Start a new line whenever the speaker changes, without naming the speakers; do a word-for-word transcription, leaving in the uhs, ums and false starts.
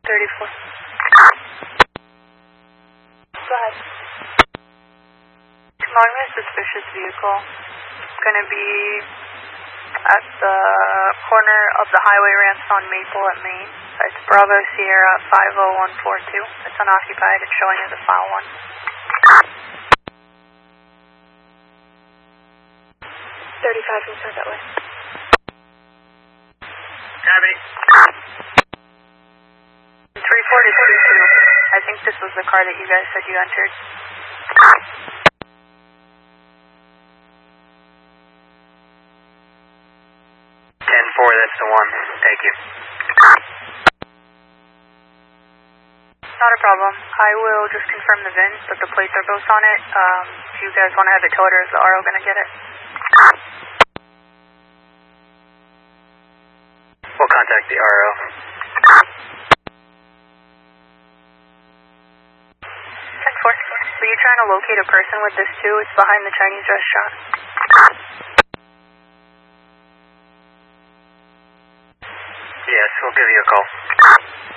thirty-four. Go ahead. Tomorrow, a suspicious vehicle. It's going to be at the corner of the highway ramps on Maple at Main. It's Bravo Sierra five oh one four two. It's unoccupied. It's showing as a file one. thirty-five can start that way.
Copy.
three four two two. I think this was the car that you guys said you entered.
ten four, that's the one. Thank you.
Not a problem. I will just confirm the V I N, but the plates are both on it. Um, if you guys want to have it towed, or is the R O going to get it?
We'll contact the R O.
ten four. Were you trying to locate a person with this too? It's behind the Chinese restaurant.
Yes, we'll give you a call.